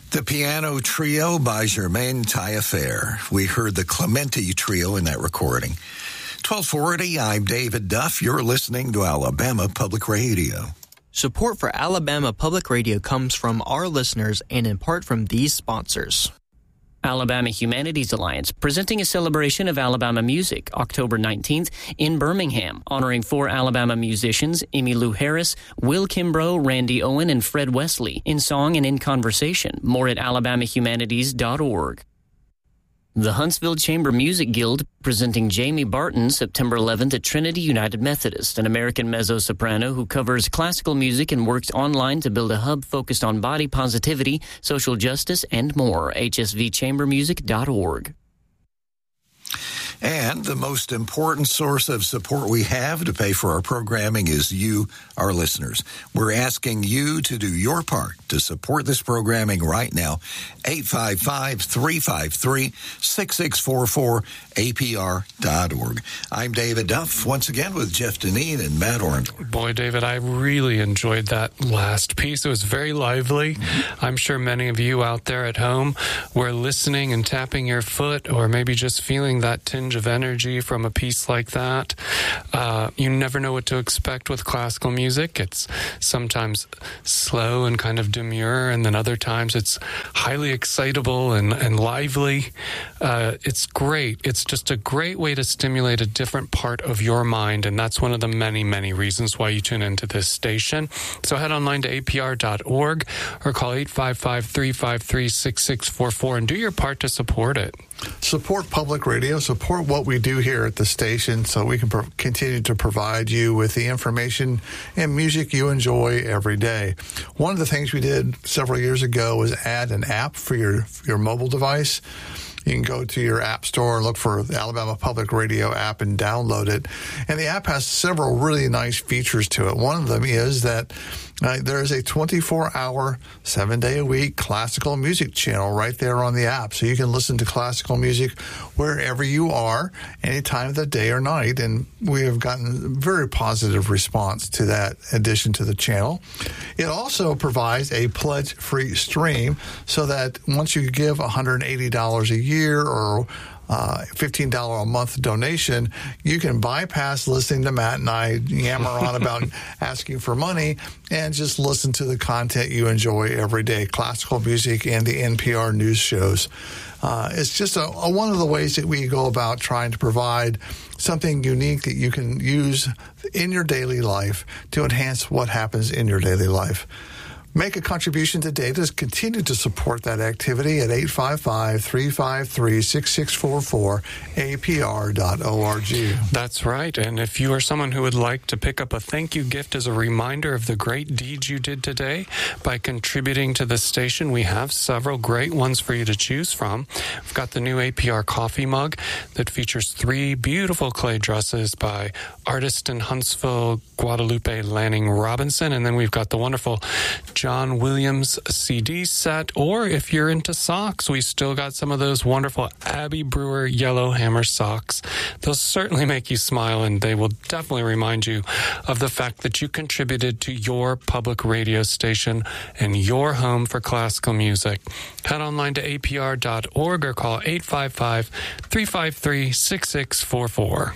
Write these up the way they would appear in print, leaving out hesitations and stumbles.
The Piano Trio by Germaine Taillefer. We heard the Clementi Trio in that recording. 1240, I'm David Duff. You're listening to Alabama Public Radio. Support for Alabama Public Radio comes from our listeners and in part from these sponsors. Alabama Humanities Alliance, presenting a celebration of Alabama music, October 19th in Birmingham, honoring 4 Alabama musicians, Emmylou Harris, Will Kimbrough, Randy Owen, and Fred Wesley, in song and in conversation. More at alabamahumanities.org. The Huntsville Chamber Music Guild, presenting Jamie Barton, September 11th at Trinity United Methodist, an American mezzo-soprano who covers classical music and works online to build a hub focused on body positivity, social justice, and more. hsvchambermusic.org. And the most important source of support we have to pay for our programming is you, our listeners. We're asking you to do your part to support this programming right now. 855-353-6644, APR.org. I'm David Duff, once again with Jeff Deneen and Matt Orndorff. Boy, David, I really enjoyed that last piece. It was very lively. I'm sure many of you out there at home were listening and tapping your foot, or maybe just feeling that tinge of energy from a piece like that. You never know what to expect with classical music. It's sometimes slow and kind of demure, and then other times it's highly excitable and lively. It's great. It's just a great way to stimulate a different part of your mind, and that's one of the many, many reasons why you tune into this station. So head online to apr.org or call 855-353-6644 and do your part to support it. Support public radio, support what we do here at the station so we can continue to provide you with the information and music you enjoy every day. One of the things we did several years ago was add an app for your mobile device. You can go to your app store, look for the Alabama Public Radio app and download it. And the app has several really nice features to it. One of them is that there is a 24-hour, 7-day-a-week classical music channel right there on the app. So you can listen to classical music wherever you are, any time of the day or night. And we have gotten very positive response to that addition to the channel. It also provides a pledge-free stream so that once you give $180 a year or $15 a month donation, you can bypass listening to Matt and I yammer on about asking for money and just listen to the content you enjoy every day, classical music and the NPR news shows. It's just one of the ways that we go about trying to provide something unique that you can use in your daily life to enhance what happens in your daily life. Make a contribution today to continue to support that activity at 855-353-6644, apr.org. That's right. And if you are someone who would like to pick up a thank you gift as a reminder of the great deeds you did today by contributing to the station, we have several great ones for you to choose from. We've got the new APR coffee mug that features 3 beautiful clay dresses by artist in Huntsville, Guadalupe Lanning Robinson. And then we've got the wonderful John Williams CD set, or if you're into socks, we still got some of those wonderful Abby Brewer Yellowhammer socks. They'll certainly make you smile, and they will definitely remind you of the fact that you contributed to your public radio station and your home for classical music. Head online to apr.org or call 855-353-6644.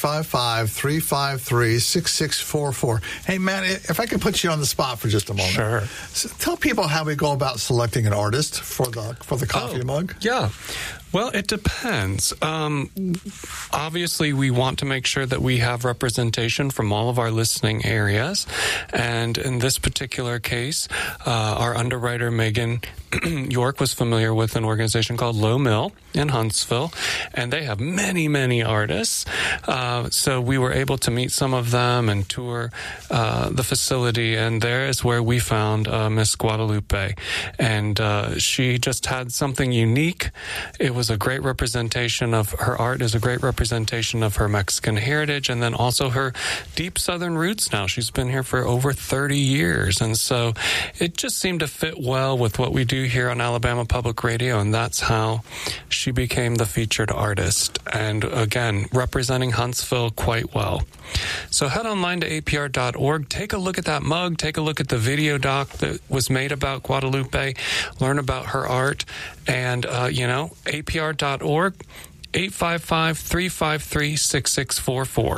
855-353-6644. Hey, Matt, if I could put you on the spot for just a moment. Sure. So tell people how we go about selecting an artist for the coffee mug. Yeah. Well, it depends. Obviously, we want to make sure that we have representation from all of our listening areas. And in this particular case, our underwriter, Megan York, was familiar with an organization called Low Mill in Huntsville, and they have many, many artists. So we were able to meet some of them and tour the facility, and there is where we found Miss Guadalupe. And she just had something unique. It was was a great representation of her art, is a great representation of her Mexican heritage, and then also her deep Southern roots now. She's been here for over 30 years, and so it just seemed to fit well with what we do here on Alabama Public Radio, and that's how she became the featured artist, and again, representing Huntsville quite well. So head online to apr.org, take a look at that mug, take a look at the video doc that was made about Guadalupe, learn about her art, and, apr.org, 855-353-6644.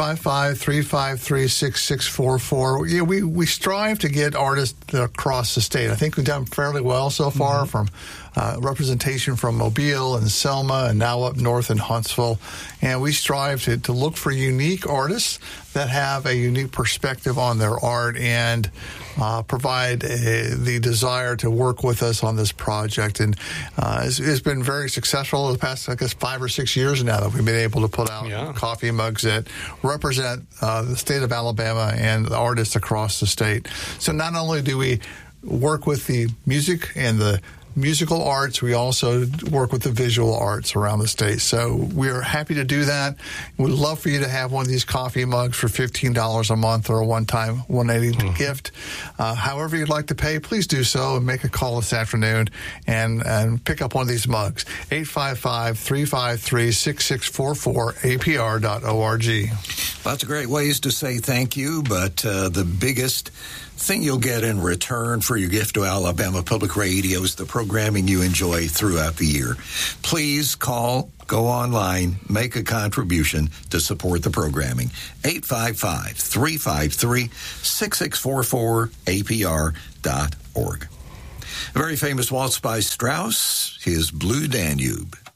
855-353-6644. Yeah, we strive to get artists across the state. I think we've done fairly well so far, from representation from Mobile and Selma and now up north in Huntsville. And we strive to look for unique artists that have a unique perspective on their art and provide the desire to work with us on this project. And it's been very successful the past, 5 or 6 years now that we've been able to put out coffee mugs that represent the state of Alabama and the artists across the state. So not only do we work with the music and the musical arts, we also work with the visual arts around the state. So we are happy to do that. We'd love for you to have one of these coffee mugs for $15 a month or a one-time $180 gift. However you'd like to pay, please do so and make a call this afternoon and pick up one of these mugs. 855-353-6644, apr.org. Lots of great ways to say thank you, but the biggest thing you'll get in return for your gift to Alabama Public Radio is the programming you enjoy throughout the year. Please call, go online, make a contribution to support the programming. 855-353-6644, apr.org. A very famous waltz by Strauss, his Blue Danube.